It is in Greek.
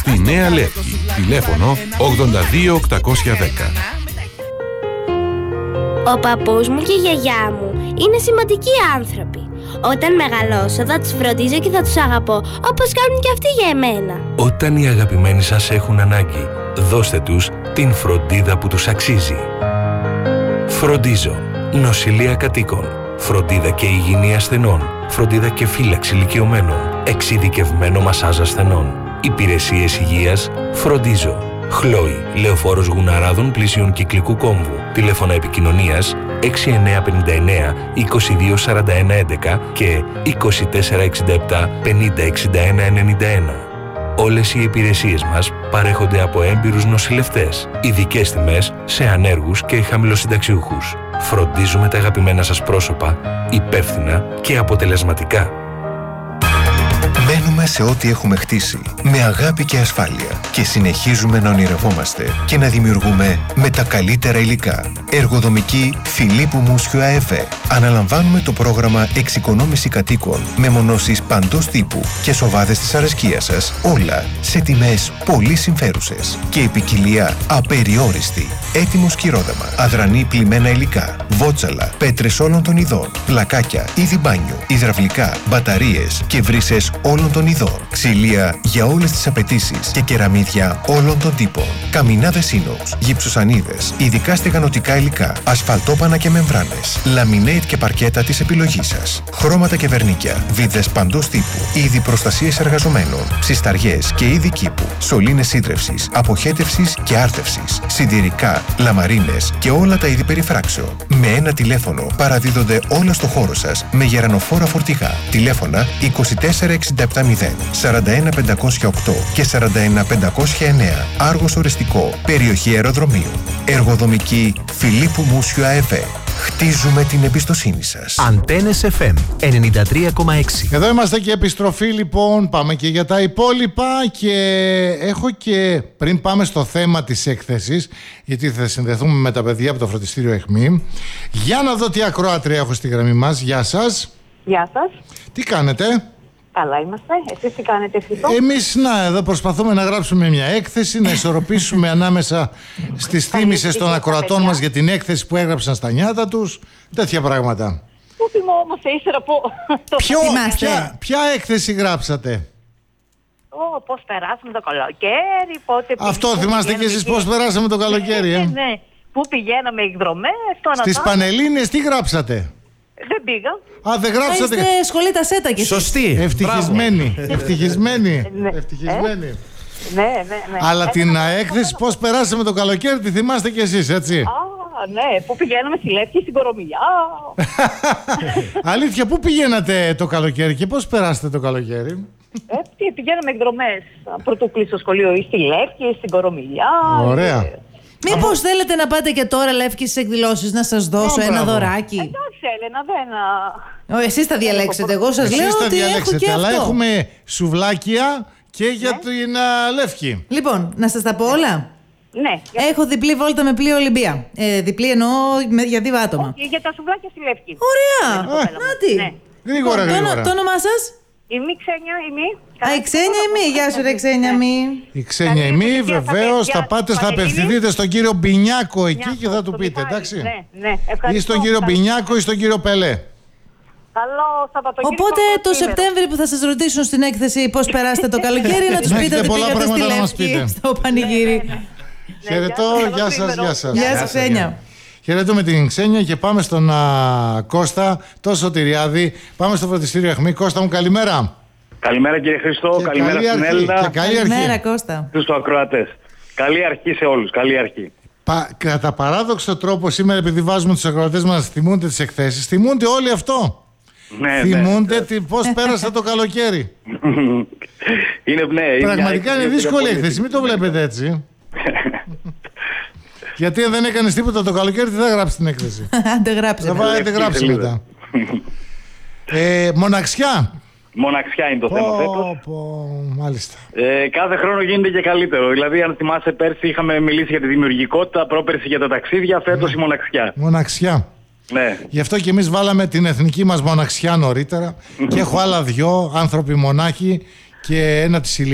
στη Νέα Λεύκη. Τηλέφωνο 82810. Ο παππούς μου και η γιαγιά μου είναι σημαντικοί άνθρωποι. Όταν μεγαλώσω θα τους φροντίζω και θα τους αγαπώ όπως κάνουν και αυτοί για εμένα. Όταν οι αγαπημένοι σας έχουν ανάγκη, δώστε τους την φροντίδα που τους αξίζει. Φροντίζω. Νοσηλεία κατοίκων. Φροντίδα και υγιεινή ασθενών. Φροντίδα και φύλαξη ηλικιωμένων. Εξειδικευμένο μασάζ ασθενών. Υπηρεσίες υγείας. Φροντίζω. Χλόι, Λεωφόρος Γουναράδων πλησίων Κυκλικού Κόμβου. Τηλέφωνα επικοινωνίας 6959 224111 και 2467 506191. Όλες οι υπηρεσίες μας παρέχονται από έμπειρους νοσηλευτές. Ειδικές τιμές σε ανέργους και χαμηλοσυνταξιούχους. Φροντίζουμε τα αγαπημένα σας πρόσωπα υπεύθυνα και αποτελεσματικά. Μένουμε σε ό,τι έχουμε χτίσει, με αγάπη και ασφάλεια και συνεχίζουμε να ονειρευόμαστε και να δημιουργούμε με τα καλύτερα υλικά. Εργοδομική Φιλίππου Μούσιου ΑΕΒ. Αναλαμβάνουμε το πρόγραμμα εξοικονόμηση κατοίκων με μονώσεις παντός τύπου και σοβάδες της αρεσκίας σας, όλα σε τιμές πολύ συμφέρουσες και ποικιλία απεριόριστη. Έτοιμο σκυρόδεμα, αδρανή πλημμένα υλικά, βότσαλα, πέτρες όλων των ειδών, πλακάκια, είδη μπάνιου, υδραυλικά, μπαταρίες και βρύσες όλων των ειδών, ξυλία για όλες τις απαιτήσεις και κεραμίδια όλων των τύπων, καμινάδες ίνοξ, γυψοσανίδες, ειδικά στεγανοτικά υλικά, ασφαλτόπανα και μεμβράνες, λαμινέιτ και παρκέτα της επιλογής σας, χρώματα και βερνίκια, βίδες παντός τύπου, είδη προστασίες εργαζομένων, ψισταριές και είδη κήπου, σωλήνες σύντρευσης, αποχέτευσης και άρτευσης, συντηρικά, λαμαρίνες και όλα τα είδη περιφράξεων. Με ένα τηλέφωνο παραδίδονται όλα στο χώρο σας με γερανοφόρα φορτηγά. Τηλέφωνα 24670 41508 και 41509. Άργος Οριστικό, περιοχή αεροδρομίου. Εργοδομική Φιλίππου Μούσιου ΑΕΒ. Χτίζουμε την εμπιστοσύνη σας. Αντένες FM 93,6. Εδώ είμαστε και επιστροφή λοιπόν. Πάμε και για τα υπόλοιπα. Και έχω και πριν πάμε στο θέμα της έκθεσης, γιατί θα συνδεθούμε με τα παιδιά από το φροντιστήριο ΕΧΜΗ. Για να δω τι ακροάτρια έχω στη γραμμή μας. Γεια σας. Γεια σας. Τι κάνετε? Καλά είμαστε. Εσείς τι κάνετε εσείς? Εμείς εδώ προσπαθούμε να γράψουμε μια έκθεση, να ισορροπήσουμε ανάμεσα στις θύμισες των ακροατών μας για την έκθεση που έγραψαν στα νιάτα τους, τέτοια πράγματα. Πού θυμώ όμως ύστερα από το ποια έκθεση γράψατε? Πώς περάσαμε το καλοκαίρι, πότε... Αυτό θυμάστε και εσείς πώς περάσαμε το καλοκαίρι, Ναι. Πού πηγαίναμε εκδρομές, στις Πανελλήνιες τι γράψατε? Δεν πήγα. Δεν γράψατε. Είστε σχολή τα ΣΕΤΑ και σωστή. Ευτυχισμένοι. Ευτυχισμένοι. Ναι. Αλλά την έκθεση πώς περάσαμε το καλοκαίρι τη θυμάστε κι εσείς, έτσι? Ναι, πού πηγαίναμε στη Λεύκη, στην Κορομιλιά. Αλήθεια, πού πηγαίνατε το καλοκαίρι και πώς περάσατε το καλοκαίρι? Πηγαίναμε εκδρομές. Πρωτού κλείσει το σχολείο ή στη Λεύκη, στην Κορομιλιά. Ωραία. Μήπως θέλετε να πάτε και τώρα Λεύκη στις εκδηλώσεις να σας δώσω ένα δωράκι? Εντάξει, Έλενα, δεν... Εσείς θα διαλέξετε, εγώ σας λέω ότι έχω και αλλά αυτό. έχουμε σουβλάκια και για την Λεύκη. Λοιπόν, να σας τα πω όλα. Ναι. Έχω διπλή βόλτα με πλοίο Ολυμπία. Διπλή εννοώ για 2 άτομα. Και για τα σουβλάκια στη Λεύκη. Ωραία! Νάτι! Γρήγορα. Το όνομά σας? Ημί Ξένια, Ημί. Η Ξένια Ημί. Γεια σου ρε Ξένια Ημί. Η Ξένια Ημί, βεβαίως. Θα πάτε, θα απευθυνθείτε στον κύριο Μπινιάκο εκεί και θα του πείτε, εντάξει? Ναι, ευχαριστώ. Ή στον κύριο Μπινιάκο ή στον κύριο Πελέ. Καλό Σαββατοκύριακο. Οπότε το Σεπτέμβρη που θα σας ρωτήσουν στην έκθεση πώς περάσετε το καλοκαίρι, να τους πείτε ότι πήγατε στη Λεύκη στο πανηγύρι. Χαιρετώ, γεια σας, γεια σας. Γεια σας Ξένια. Χαιρετούμε την Ξένια και πάμε στον Κώστα, το Σωτηριάδη. Πάμε στο φροντιστήριο ΕΧΜΗ. Κώστα μου, καλημέρα. Καλημέρα κύριε Χριστό, Και καλημέρα στην Έλληνα. Καλημέρα Κώστα. Στους ακροατές. Καλή αρχή σε όλους, καλή αρχή. Κατά παράδοξο τρόπο σήμερα, επειδή βάζουμε τους ακροατές μας να θυμούνται τις εκθέσεις, θυμούνται όλοι αυτό. Ναι, θυμούνται πώς πέρασε το καλοκαίρι. Πραγματικά είναι δύσκολη έκθεση, μην το βλέπετε έτσι. Γιατί αν δεν έκανες τίποτα το καλοκαίρι, τι θα γράψεις την έκθεση? Δεν γράψει. Θα γράψει μετά. Μοναξιά. Μοναξιά είναι το θέμα φέτος. Μάλιστα. Κάθε χρόνο γίνεται και καλύτερο. Δηλαδή, αν θυμάσαι, πέρσι είχαμε μιλήσει για τη δημιουργικότητα, πρόπερσι για τα ταξίδια, φέτος η μοναξιά. Μοναξιά. Ναι. Γι' αυτό και εμείς βάλαμε την εθνική μας μοναξιά νωρίτερα. Και έχω άλλα 2 άνθρωποι μονάχοι και ένα της